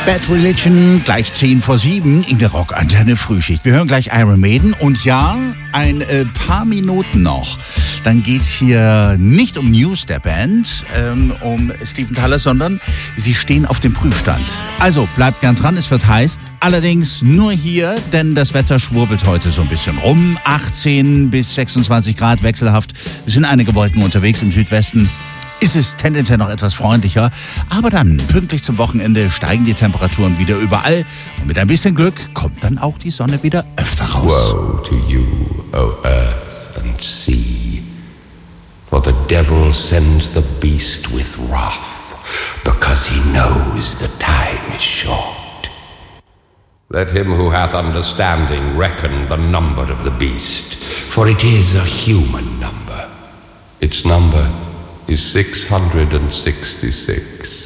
Bad Religion, gleich 7:10 in der Rockantenne Frühschicht. Wir hören gleich Iron Maiden und ja, ein paar Minuten noch. Dann geht's hier nicht um News der Band, um Steven Tyler, sondern sie stehen auf dem Prüfstand. Also bleibt gern dran, es wird heiß. Allerdings nur hier, denn das Wetter schwurbelt heute so ein bisschen rum. 18 bis 26 Grad wechselhaft. Es sind einige Wolken unterwegs im Südwesten. Ist es tendenziell noch etwas freundlicher. Aber dann, pünktlich zum Wochenende, steigen die Temperaturen wieder überall. Und mit ein bisschen Glück kommt dann auch die Sonne wieder öfter raus. Woe to you, O earth and sea, for the devil sends the beast with wrath, because he knows the time is short. Let him who hath understanding reckon the number of the beast, for it is a human number. Its number is 666.